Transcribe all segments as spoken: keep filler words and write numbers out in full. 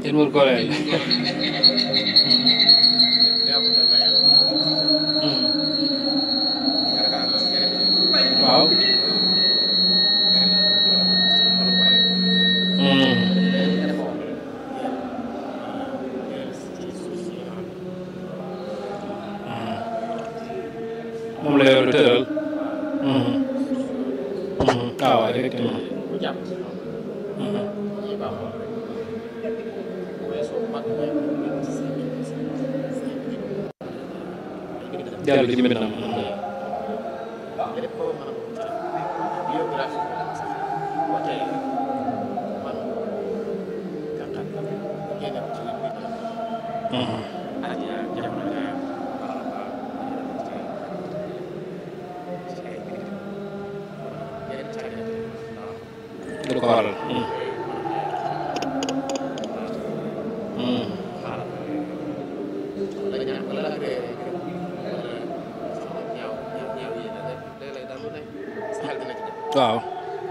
in wër goreel waaw moom la yor tëral waaw effectivement dellu ci mbindam lu ko waral waaw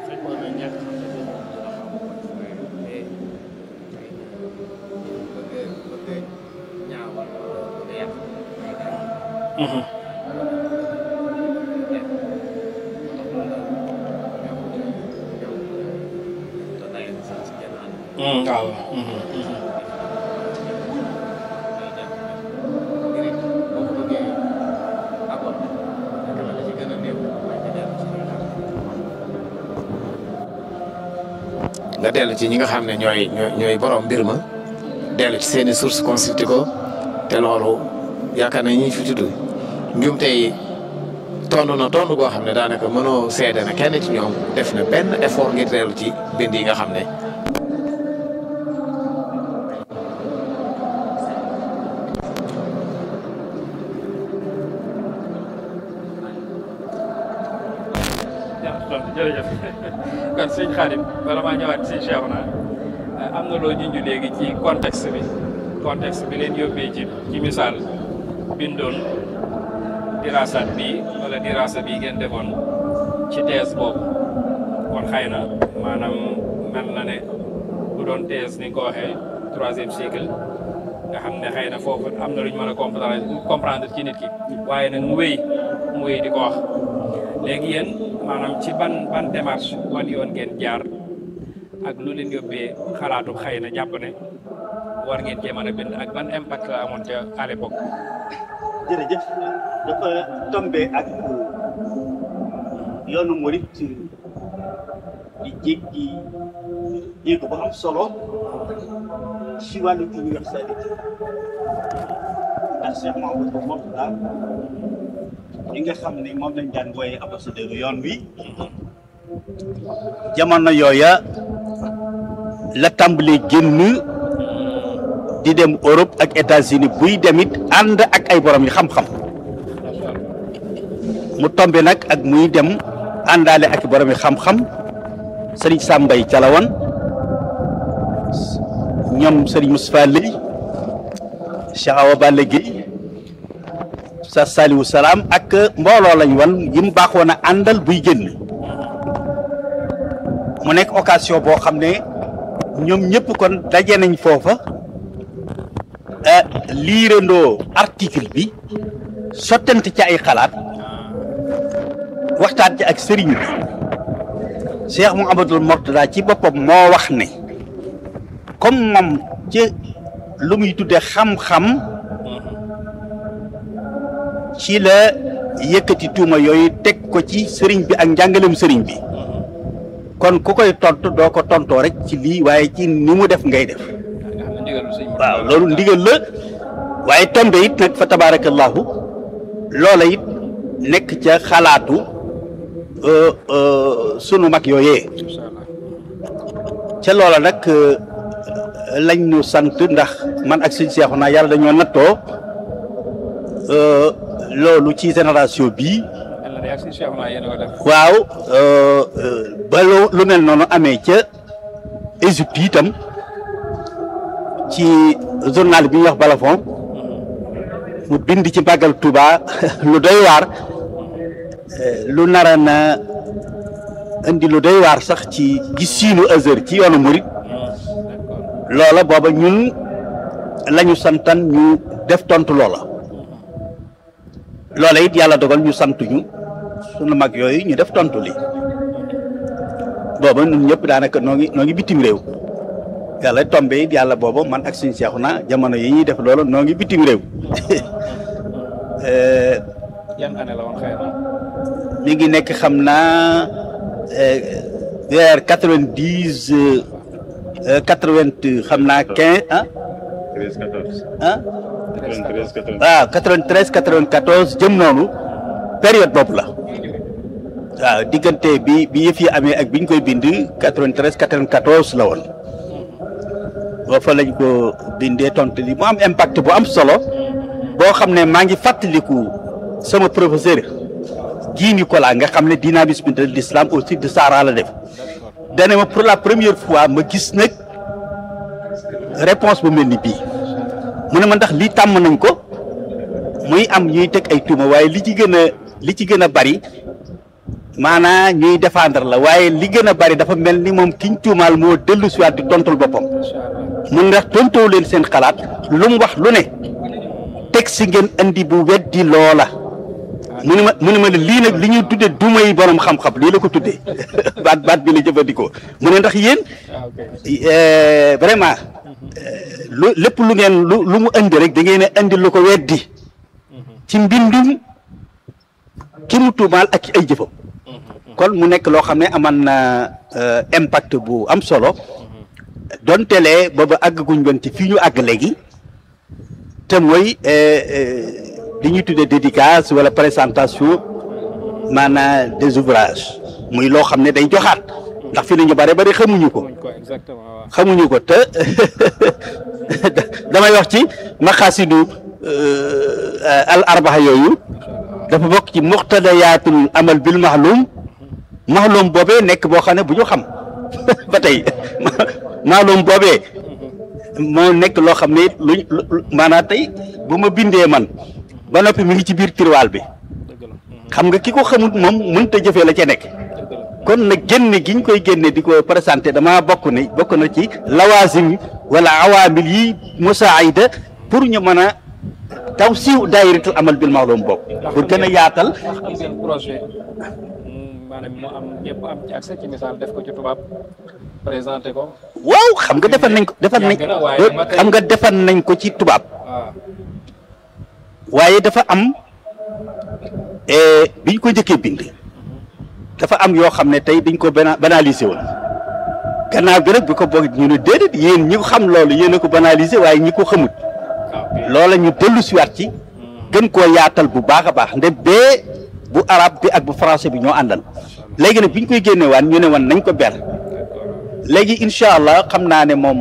waaw nga dellu ci ñi nga xam ne ñooy ñooy borom mbir ma dellu ci seeni source consulté ko te loolu yaakaar na ñi fi tudd njum tey tonn na tonn goo xam ne daanaka mënoo seede na kenn ci ñoom def na benn effort ngir dellu ci bind yi nga xam ne jërëjëf kon sëñ Khadim bala maa ñëwaat sëñ Cheikhouna am na loo junj léegi ci contexte bi contexte bi leen yóbbee ci ci misaal bindoon diraasaat bii wala diraasa bii ngeen defoon ci thèse boobu kon xëy na maanaam mel na ne bu doon thèse ni nga ko waxee troisième cycle nga xam ne xëy na foofu am na lu ñu mën a comprendre comprendre ci nit ki waaye nag mu wéy mu wéy di ko wax léegi yéen maanaam ci ban ban démarche wan yoon ngeen jaar ak lu leen yóbbee xalaatu xëy na jàpp ne war ngeen cee mën a bind ak ban impact la amoon ca à l'époque. jërëjëf dafa tombé ak yoonu murit di jéggi jéego bu am solo ci wàllu universalité ndax Cheikh Mouhamadou Mourtada ñi nga xam ne moom lañ daan wooyee ambassadeur yoon wi jamono yooya la tàmbalee génn di dem Europe ak États-Unis buy demit ànd ak ay borom yi xam-xam mu tombe nag ak muy dem àndaale ak borom yi xam-xam Serigne Sambay Calawan ñoom Serigne Moustapha Lay Cheikh Awa Balla Gueye sa Saliou Salaam ak mbooloo lañ wan yi mu baaxoon a àndal buy génn mu nekk occasion boo xam ne ñoom ñëpp kon daje nañ foofa liirandoo article bi sottante ci ay xalaat waxtaan ci ak sëriñ bi Cheikh Mouhamadoul Mourtada ci boppam moo wax ne comme moom ci lu muy tudde xam-xam ci la yëkkati tuuma yooyu teg ko ci sëriñ bi ak njàngalem sëriñ bi kon ku koy tontu doo ko tontoo rek ci lii waaye ci ni mu def ngay def waaw loolu ndigal la waaye tombe it nag fa tabarakallahu loola it nekk ca xalaatu sunu mag yooyee ca loola nag lañ ñu sant ndax man ak sëñ Cheikhouna yàlla dañoo nattoo loolu ci génération bii waaw ba lu mel noonu amee ca Égypte itam ci journal bi ñuy wax Balafon mu bind ci màggal Touba lu doy waar lu nara na indi lu doy waar sax ci gisiinu Azhar ci yoonu murit loola booba ñun lañu santan ñu def tontu loola loola it yàlla dogal ñu santuñu sunu mag yooyu ñu def tontu li booba ñun ñëpp daanaka noo ngi noo ngi bitim réew yàlla tombé it yàlla booba man ak suñu seexu na jamono yi ñuy def loolu noo ngi bitim réew yan année la woon xëy na mi ngi nekk xam naa vers quatre-vingt-dix quatre-vingt xam naa quinze ah treize quatorze ah quatre-vingt-treize quatre-vingt waaw quatre-vingt-treize quatre-vingt-quatorze jëm noonu période boobu la waaw diggante bi bi yëf yi amee ak bi ñu koy bind quatre-vingt-treize quatre-vingt-quatorze la woon boo fa lañ ko bindee tontu li mu am impact bu am solo boo xam ne maa ngi fàttaliku sama professeur Guy Nicolas nga xam ne dynamisme de l'islam au sud de Sahara la def dane ma pour la première fois ma gis nag réponse bu mel ni bii mu ne ma ndax lii tàmm nañ ko muy am ñuy teg ay tuuma waaye li ci gën a li ci gën a bari maanaa ñuy défendre la waaye li gën a bari dafa mel ni moom kiñ tuumaal moo dellu si waat di tontul boppam mun ndax tontoo leen seen xalaat lu mu wax lu ne teg si ngeen andi bu weddi loola mu ne ma mu ne ma ne lii nag li ñuy tuddee duma yi borom xam-xam lii la ko tuddee baat baat bi la jëfandikoo mu ne ndax yéen vraiment lu lépp lu ngeen lu lu mu andi rek da ngeen a andi lu ko weddi ci mbindum ki mu tuumaal ak ci ay jëfam kon mu nekk loo xam ne aman na impact bu am solo donte lee booba àgguñ woon ci fii ñu àgg léegi te mooy li ñuy tuddee dédicace wala présentation maanaam des ouvrages muy loo xam ne day joxaat ndax fi nañu bare bari xamuñu ko xamuñu ko te damay wax ci maqaasidu al arbaha yooyu dafa bokk ci muqtadayaatul amal bil mahlum mahlum boobee nekk boo xam ne bu ñu xam ba tey mahlum boobee moo nekk loo xam ne luñ maanaam tey bu ma bindee man ba noppi mi ngi ci biir tiroir bi xam nga ki ko xamut moom mënta jëfee la ca nekk kon nag génne gi ñu koy génne di ko présenté dama bokk ne bokk na ci lawaasim wala awaamil yi musaayida pour ñu mën a taw siiw daayiratul amal bil ma'lum bokk pour gën a yaatal am ngeen projet maanaam mu am ñëpp am ci accès ci misaal def ko ci tubaab présenté ko waaw xam nga defar nañ ko defar nañ xam nga defar nañ ko ci tubaab waaye dafa am bi ñu ko njëkkee bind dafa am yoo xam ne tey dañ ko banalisé woon gannaaw bi rek bi ko boog ñu ne déedéet yéen ñi ko xam loolu yéen a ko banalisé waaye ñi ko xamut loola ñu dellu siwaat ci gën koo yaatal bu baax a baax nde bee bu arabe bi ak bu français bi ñoo àndal léegi nag bi ñu koy génne waan ñu ne woon nañ ko ber léegi incha allah xam naa ne moom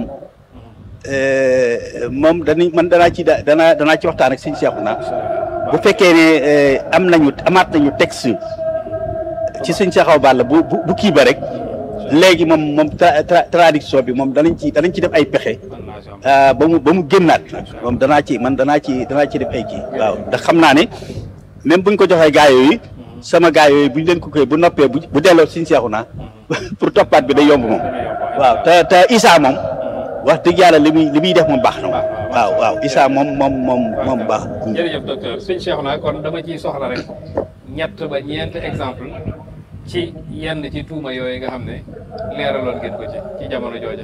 moom danañ man danaa ci da danaa danaa ci waxtaan ak sëñ Seexuna bu fekkee ne am nañu amaat nañu texte ci sëñ Seexaw Balla bu bu kii ba rek léegi moom moom traduction bi moom danañ ci danañ ci def ay pexe ba mu ba mu génnaat moom danaa ci man danaa ci danaa ci def ay kii waaw ndax xam naa ne même buñ ko joxee gaa yooyu sama gaa yooyu buñ leen ko koy bu noppee bu bu delloo sëñ Seexuna pour toppaat bi day yomb moom waaw te te Issa moom wax dëgg yàlla li muy li muy def moom baax na waaw waaw Issa moom moom moom moom baax. jërëjëf docteur sëñ Cheikhouna kon dama ciy soxla rek ñett ba ñeenti exemple ci yenn ci tuuma yooyu nga xam ne leeraloon ngeen ko ci ci jamono jooja.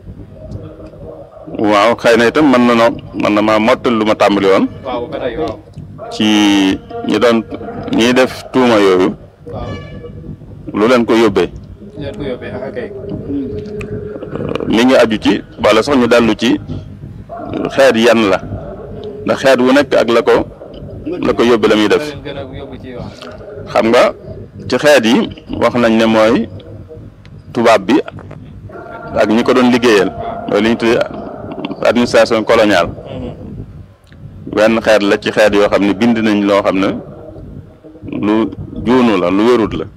waaw xëy na itam mën na noo mën na maa mottal lu ma tàmbali woon. waaw ba tey waaw. ci ñi doon ñiy def tuuma yooyu. waaw. lu leen ko yóbbee. lu leen ko yóbbee ak kay. mi ngi aju ci wala sax ñu dallu ci xeet yan la ndax xeet wu nekk ak la ko la ko yóbbe la muy def xam nga ci xeet yi wax nañ ne mooy tubaab bi ak ñi ko doon liggéeyal mooy li ñu tuddee administration coloniale benn xeet la ci xeet yoo xam ne bind nañ loo xam ne lu juunu la lu wérut la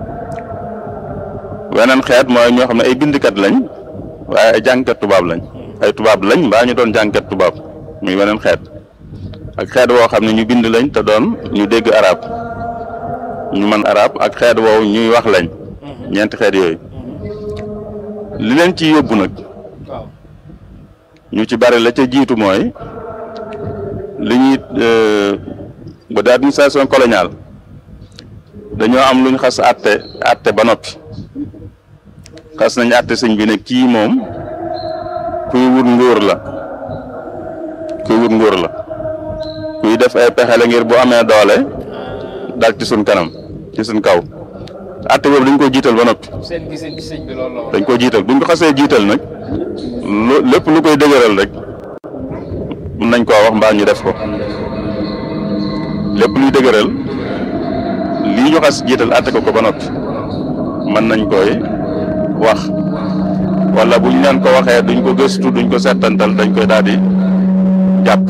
weneen xeet mooy ñoo xam ne ay bindkat lañ waaye ay jàngkat tubaab lañ ay tubaab lañ mbaa ñu doon jàngkat tubaab muy weneen xeet ak xeet woo xam ne ñu bind lañ te doon ñu dégg arab ñu mën arab ak xeet woowu ñuy wax lañ ñeenti xeet yooyu li leen ci yóbbu nag ñu ci bari la ca jiitu mooy li ñuy ba de administration coloniale dañoo am lu ñu xas àtte àtte ba noppi xas nañu àtte sëñ bi ne kii moom kuy wut nguur la kuy wut nguur la kuy def ay pexe la ngir bu amee doole dal ci suñ kanam ci suñ kaw àtte boobu dañ ko jiital ba noppi. seen giseen ci sëñ bi loolu dañ ko jiital buñ ko xasee jiital nag lu lépp lu koy dëgëral rek mun nañ koo wax mbaa ñu def ko lépp luy dëgëral lii ñu xas jiital àtte ko ko ba noppi mën nañ koy wax wala buñ leen ko waxee duñ ko gëstu duñ ko settantal dañ koy daal di jàpp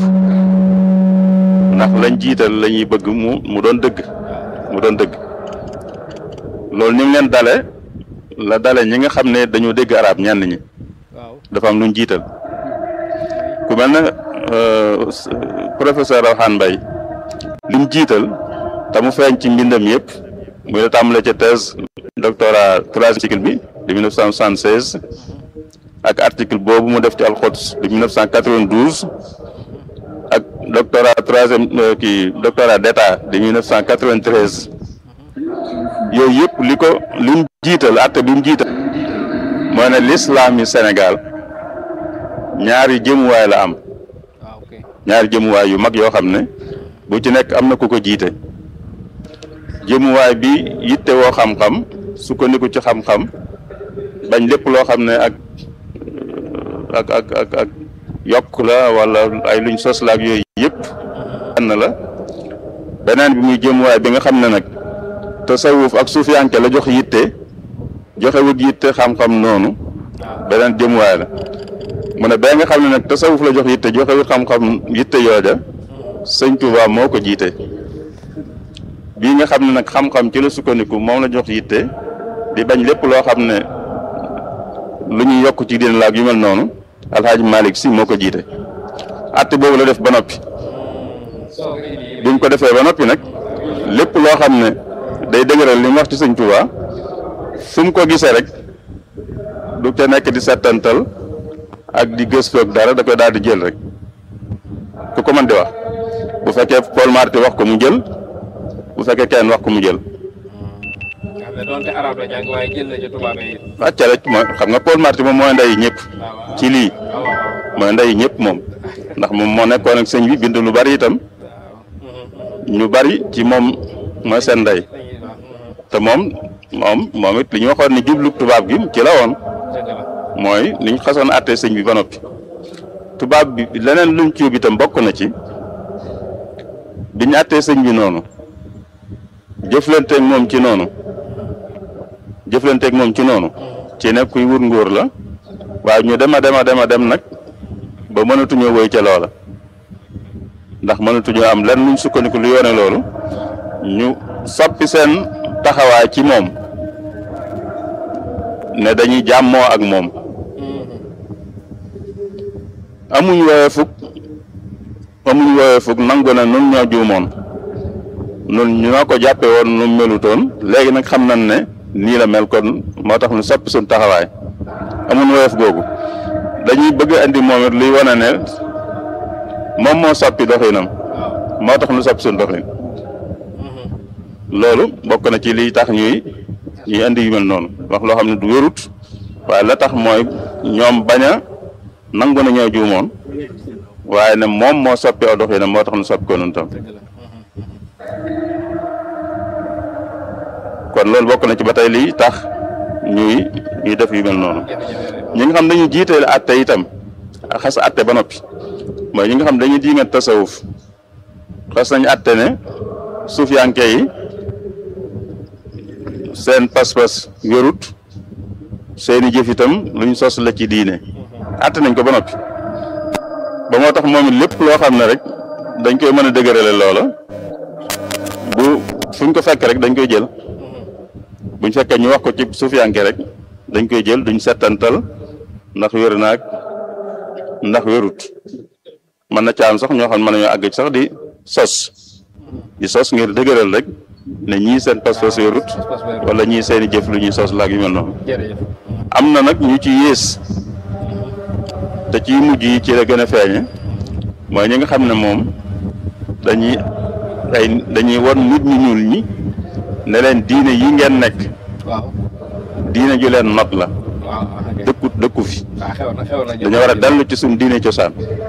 ndax lañ jiital la ñuy bëgg mu mu doon dëgg mu doon dëgg loolu ni mu leen dale la dale ñi nga xam ne dañoo dégg arab ñenn ñi dafa am luñ jiital ku mel ne professeur Rawhan Mbaye lim jiital te mu feeñ ci mbindam yëpp muy la tàmbale ca thèse doctorat troisième cycle bi de mille neuf cent soixante-seize ak article boobu mu def ci Al-Quds de mille neuf cent quatre-vingt-douze ak doctorat troisième kii doctorat d'état de mille neuf cent quatre-vingt-treize yooyu yëpp li ko lim jiital atte bi mu jiital mooy ne l'islam yi Sénégal ñaari jëmuwaay la am ñaari jëmuwaay yu mag yoo xam ne bu ci nekk am na ku ko jiite jëmuwaay bi yitte woo xam-xam sukkandiku ci xam-xam bañ lépp loo xam ne ak ak ak ak ak yokk la wala ay luñ sos la ak yooyu yëpp benn la beneen bi muy jëmuwaay bi nga xam ne nag tasawuf ak suufiyanke la jox yitte joxe wut yitte xam-xam noonu beneen jëmuwaay la mu ne bee nga xam ne nag tasawuf la jox yitte joxe wut xam-xam yitte yooja sëñ Touba moo ko jiite bii nga xam ne nag xam-xam ci la sukkandiku moom la jox yitte di bañ lépp loo xam ne lu ñuy yokk ci diine la ak yu mel noonu Alxaaji Malick Si moo ko jiite atte boobu la def ba noppi buñ ko defee ba noppi nag lépp loo xam ne day dëgëral li mu wax ci sëñ Touba fu mu ko gisee rek du ca nekk di settantal ak di gëstu ak dara da koy daal di jël rek ku ko mën di wax bu fekkee Paul Marty wax ko mu jël bu fekkee kenn wax ko mu jël. xam ne doonte arab la jàng waaye jël na ci tubaab yi. wàcce rek mooy xam nga Paul Marty moom mooy ndey ñëpp ci lii mooy ndey ñëpp moom ndax moom moo nekkoon ak sëñ bi bind lu bari itam ñu bari ci moom mooy seen ndey te moom moom moom it li ñu waxoon ni jublu tubaab gi ci la woon mooy li ñu xasoon àttee sëñ bi ba noppi tubaab bi leneen luñ ci yóbbu itam bokk na ci bi ñu àttee sëñ bi noonu jëflanteeg moom ci noonu jëflanteeg moom ci noonu ci ne kuy wut nguur la waaye ñu dem a dem a dem a dem nag ba mënatuñoo woy ca loola ndax mënatuñoo am lenn luñ sukkandiku lu yoone loolu ñu soppi seen taxawaay ci moom ne dañuy jàmmoo ak moom amuñ woowee fukk amuñ woowee fukk nangu na nun ñoo juumoon nun ñoo ko jàppe woon nu melutoon léegi nag xam nañ ne nii la mel kon moo tax ñu soppi suñ taxawaay amuñ woowee googu dañuy bëgg andi moom it luy wane ne moom moo soppi doxinam moo tax ñu soppi suñ doxin loolu bokk na ci liy tax ñuy ñuy andi yu mel noonu wax loo xam ne du wérut waaye la tax mooy ñoom bañ a nangu na ñoo juumoon waaye ne moom moo soppi aw doxinam moo tax ñu soppi ko noonu tam kon loolu bokk na ci ba tey lii tax ñuy ñuy def yu mel noonu ñi nga xam dañuy jiiteel atte itam xas atte ba noppi mooy ñi nga xam dañuy diingat tasawuf xas nañu atte ne suufiyanke yi seen pas-pas wérut seeni jëf itam lu ñu sos la ci diine atte nañ ko ba noppi ba moo tax moom it lépp loo xam ne rek dañ koy mën a dëgërale loola bu fuñ ko fekk rek dañ koy jël buñ fekkee ñu wax ko ci suufiyanke rek dañ koy jël duñ settantal ndax wér naag ndax wérut mën na caam sax ñoo xam ne mën nañoo àgg sax di sos di sos ngir dëgëral rek ne ñii seen pas-pas wérut wala ñii seeni jëf lu ñuy sos laag yu mel noonu am na nag ñu ci yées te ci mujj yi ci la gën a feeñe mooy ñi nga xam ne moom dañuy ay dañuy won nit ñu ñuul ñi ne leen diine yi ngeen nekk waaw diine ju leen not la waaw dëkku dëkku fi ah xew na xew na dañoo war a dellu ci suñ diine cosaan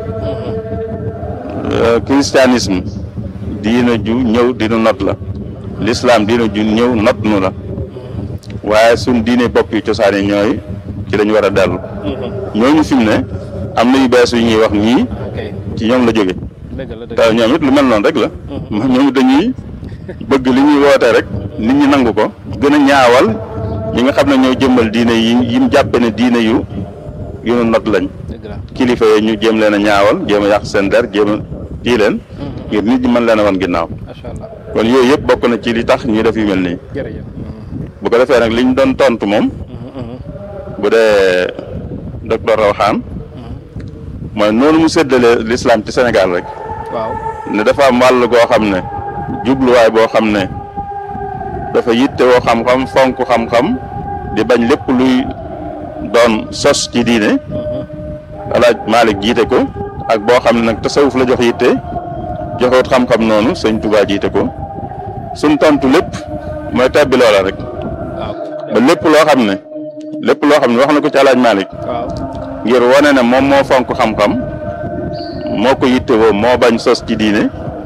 christianisme diine ju ñëw dinu not la l'islam diine ju ñëw not nu la waaye suñ diine bopp yu cosaan yi ñooy ci lañu war a dellu ñooñu fi mu ne am na yu bees yu ñuy wax ñii ci ñoom la jóge te ñoom it lu mel noonu rek la ñoom dañuy bëgg li ñuy woote rek nit ñi nangu ko gën a ñaawal ñi nga xam ne ñoo jëmbal diine yi yim jàppe ne diine yu yu nu not lañ kilifa yi ñu jéem leen a ñaawal jéem a yàq seen der jéem a kii leen ngir nit ñi mën leen a wan ginnaaw kon yooyu yëpp bokk na ci li tax ñuy def yu mel nii bu ko defee nag liñ doon tontu moom bu dee docteur Rawxaan mooy noonu mu séddale l'islam ci Sénégal rek waaw ne dafa am wàll goo xam ne jubluwaay boo xam ne dafa yittewoo xam-xam fonk xam-xam di bañ lépp luy doon sos ci diine alaaj Malick jiite ko ak boo xam ne nag tasawuf la jox yitte joxoot xam-xam noonu sëñ Touba jiite ko suñ tontu lépp mooy tebbi loola rek ba lépp loo xam ne lépp loo xam ne wax na ko ci alaaj Malick ngir wane ne moom moo fonk xam-xam moo ko yittewoo moo bañ sos ci diine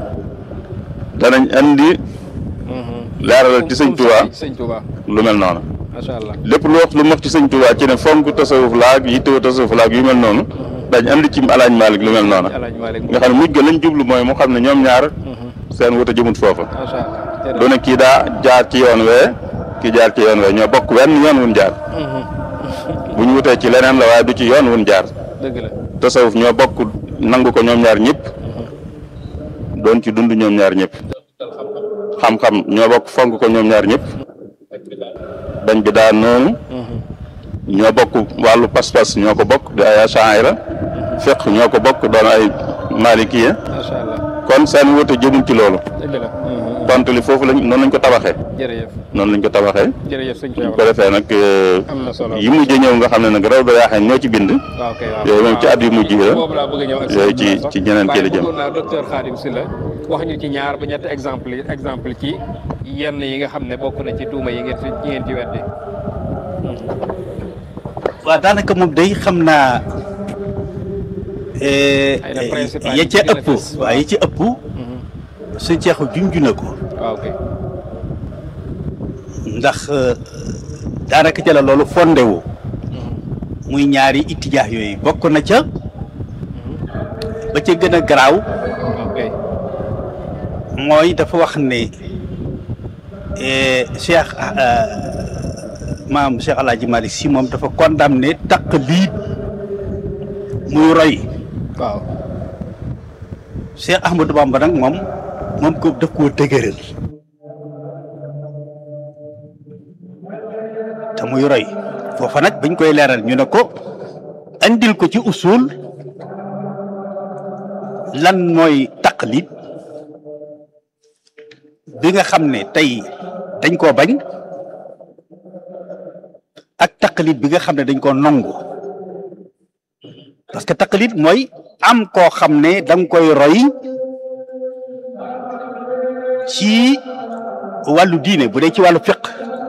danañ andi leeralal ci sëñ Touba lu mel noonu lépp lu wax lu mu wax ci sëñ Touba ci ne fonk tasawuf laag yittewoo tasawuf laag yu mel noonu dañ andi ci alaaj Malick lu mel noonu nga xam ne mujj ga lañ jublu mooy mu xam ne ñoom ñaar seen wuute jëmut foofa du ne kii daa jaar ci yoon wee kii jaar ci yoon wee ñoo bokk wenn yoon wun jaar bu ñu wutee ci leneen la waaye du ci yoon wun jaar tasawuf ñoo bokk nangu ko ñoom ñaar ñëpp doon ci dund ñoom ñaar ñëpp xam-xam ñoo bokk fonk ko ñoom ñaar ñëpp bañ bi daan noonu ñoo bokk wàllu pas-pas ñoo ko bokk di ay Ash'ari fiqh ñoo ko bokk doon ay Malikiya kon seen wute jëmul ci loolu tontu li foofu lañ noonu lañ ko tabaxee noonu lañ ko tabaxee bu ko defee nag yi mujj ñëw nga xam ne nag raw da yaaxee ñoo ci bind yooyu moom ci at yu mujj la yooyu ci ci ñeneen kii la jëm docteur Khadim Sylla wax ñu ci ñaar ba ñetti exemple yi exemple ci yenn yi nga xam ne bokk na ci tuuma yi ngeen ci ngeen ci weddi waaw daanaka moom day xam naa ya ca ëpp waaw ya ca ëpp su ceexu junju na ko waaw kay ndax daanaka ca la loolu fondé wu muy ñaari ittijaax yooyu bokk na ca ba ca gën a garaaw mooy dafa wax ne Cheikh maam Cheikh El Hadj Malick Sy moom dafa condamné taqlid muy roy waaw Cheikh Ahmadou Bamba nag moom moom ko daf koo dëgëral te muy roy foofa nag bañ koy leeral ñu ne ko andil ko ci usul lan mooy taqlid bi nga xam ne tey dañ koo bañ ak taqlid bi nga xam ne dañ koo nangu parce que taqlid mooy am koo xam ne da nga koy roy ci wàllu diine bu dee ci wàllu fiq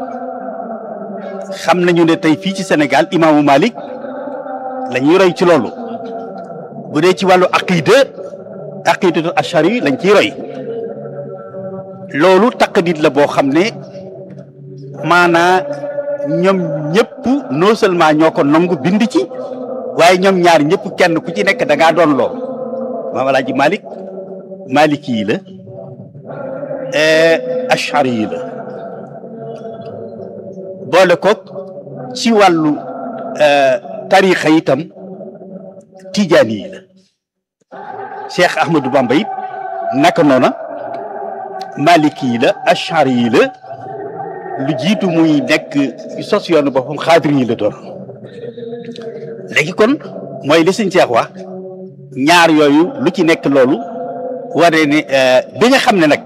xam nañu ne tey fii ci Sénégal imaamu Malik la ñuy roy ci loolu bu dee ci wàllu aqida aqidatu ashari lañ ciy roy loolu taqlid la boo xam ne maanaa ñoom ñëpp non seulement ñoo ko nangu bind ci waaye ñoom ñaar ñëpp kenn ku ci nekk da ngaa doon lool maam Alaaji Malik Maliki yi la ashari yi la boole ko ci wàllu tarixa itam tijaani yi la Cheikh Ahmadou Bamba it naka noona Maliki yi la ashari yi la lu jiitu muy nekk sos yoonu boppam xaadir yi la doon léegi kon mooy li sëñ Cheikh wax ñaar yooyu lu ci nekk loolu waree ne bi nga xam ne nag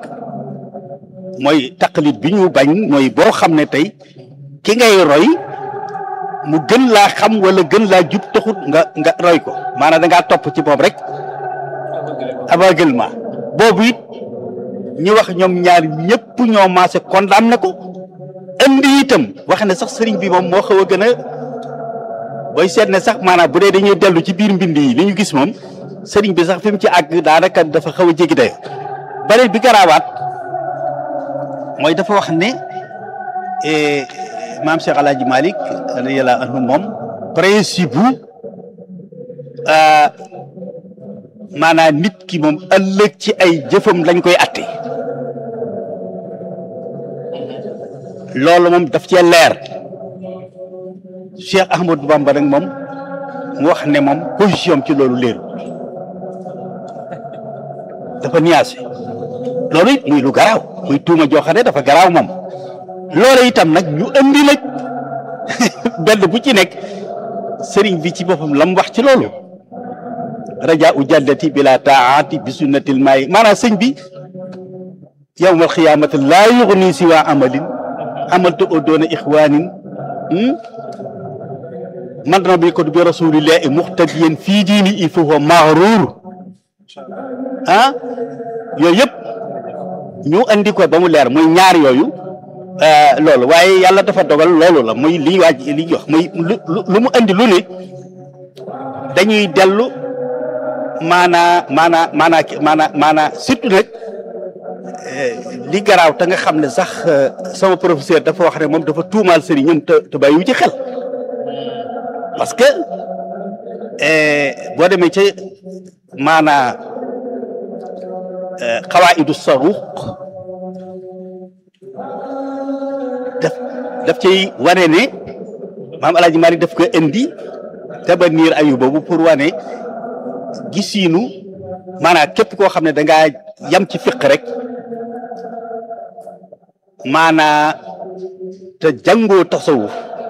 mooy taqlid bi ñu bañ mooy boo xam ne tey ki ngay roy mu gën laa xam wala gën laa jub taxut nga nga roy ko maanaam da ngaa topp ci moom rek aveuglement boobu it ñu wax ñoom ñaar ñëpp ñoo maase condamné ko indi itam wax ne sax sëriñ bi moom moo xaw a gën a booy seet ne sax maanaam bu dee dañuy dellu ci biir mbind yi li ñu gis moom sëriñ bi sax fi mu ci àgg daanaka dafa xaw a jéggi dayo beneen bi garaawaat mooy dafa wax ne maam Cheikh El Hadj Malick radiyallahu anhu moom principe bu maanaam nit ki moom ëllëg ci ay jëfam lañ koy atte loolu moom daf cee leer Cheikh Ahmadou Bamba nag moom mu wax ne moom position ci loolu leeru dafa nuancé loolu it muy lu garaaw muy tuuma joo xam ne dafa garaaw moom loolu itam nag ñu andi nag benn bu ci nekk sëriñ bi ci boppam la mu wax ci loolu raja u jàddati bila taati bi sunnatil maayi maanaam sëñ bi yawmal xiyaamati laa yuxni si waa amalin amaltu o doona ixwaanin man na bi ko bi rasulillahi muxtadiyan fii diini il faut que maxruur ah yooyu yëpp ñu andi ko ba mu leer muy ñaar yooyu loolu waaye yàlla dafa dogal loolu la muy li waaj li wax muy lu lu mu andi lu ne dañuy dellu maanaa maanaa maanaa maanaa maanaa surtout nag li garaaw te nga xam ne sax sama professeur dafa wax ne moom dafa tuumaal sëriñam te te bàyyiwu ci xel parce que boo demee ca maanaa xawaa'idu saruuq daf daf cay wane ne maam El Hadj Malick daf ko indi Tabaniir Ayuba boobu pour wane gisiinu maanaam képp koo xam ne da ngaa yam ci fiq rek maanaa te jàngoo tasawuf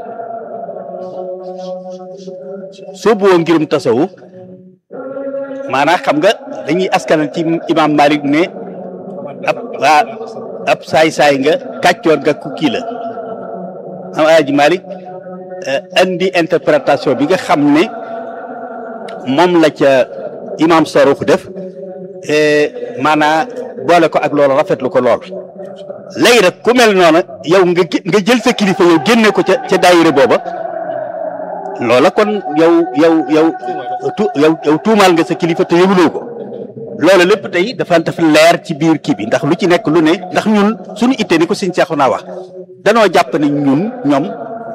soobuwoo ngirum tasawuf maanaa xam nga dañuy askanal ci imam Malik ne ab waa ab saay-saay nga kàccoor nga ku kii la am Alaaji Malik andi interprétation bi nga xam ne moom la ca imam Saruux def maanaa boole ko ak loolu rafetlu ko lool léegi nag ku mel noonu yow nga nga jël sa kilifa yow génne ko ca ca daayira booba loola kon yow yow yow tu yow yow tuumaal nga sa kilifa te yëguloo ko loolu lépp tey dafa dafa leer ci biir kii bi ndax lu ci nekk lu ne ndax ñun suñu ittee ni ko sëñ Seexu naa wax danoo jàpp ne ñun ñoom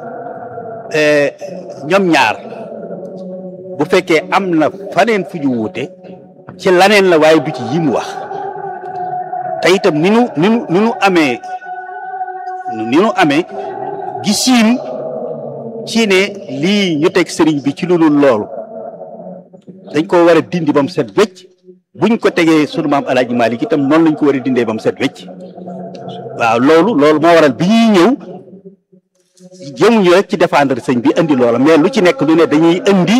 ñoom ñaar bu fekkee am na faneen fu ñu wuute ci laneen la waaye du ci yi mu wax te itam ni nu ni nu ni nu amee ni nu amee gisiin ci ne lii ñu teg sëriñ bi ci lu dul loolu dañ ko war a dindi ba mu set wecc buñ ko tegee sunu maam El Hadj Malick itam noonu lañ ko war a dindee ba mu set wecc waaw loolu loolu moo waral bi ñuy ñëw jëmuñu rek ci défendre sëñ bi indi loola mais lu ci nekk lu ne dañuy indi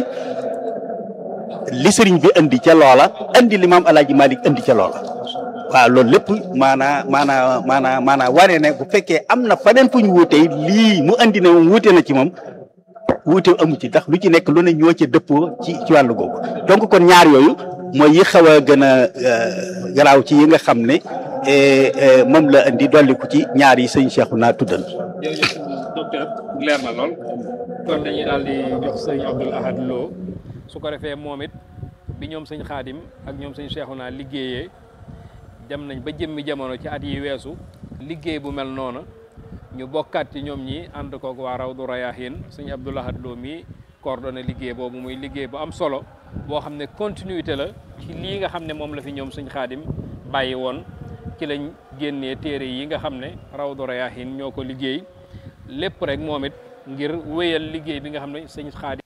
li sëriñ bi indi ca loola indi li maam El Hadj Malick indi ca loola waaw loolu lépp maanaa maanaa maanaa maanaa wane ne bu fekkee am na faneen fu ñu wuutee lii mu andi ne moom wuute na ci moom wuute amu ci ndax lu ci nekk lu ne ñoo ca dëppoo ci ci wàllu googu donc kon ñaar yooyu mooy yi xaw a gën a garaaw ci yi nga xam ne moom la indi dolliku ci ñaar yi sëñ Cheikh naa tuddal. jërëjëf docteur leer na lool kon dañuy daal di jox sëñ Abdoul Ahad Lo su ko defee moom it bi ñoom sëñ Xaadim ak ñoom sëñ Cheikh naa liggéeyee dem nañ ba jëmmi jamono ci at yi weesu liggéey bu mel noonu ñu bokkaat ci ñoom ñi ànd koog waa Rawdu Rayaahiin sëñ Abdoul Ahad Lo mi coordonné liggéey boobu muy liggéey bu am solo boo xam ne continuité la ci lii nga xam ne moom la fi ñoom sëñ Xaadim bàyyi woon ci lañ génnee téere yi nga xam ne Rawdu Rayaahiin ñoo ko liggéey lépp rek moom it ngir wéyal liggéey bi nga xam ne sëñ Xaadim